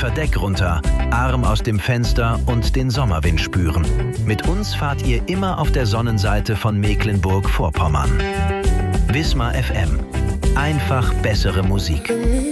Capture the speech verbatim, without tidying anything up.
Verdeck runter, Arm aus dem Fenster und den Sommerwind spüren. Mit uns fahrt ihr immer auf der Sonnenseite von Mecklenburg-Vorpommern. Wismar F M. Einfach bessere Musik.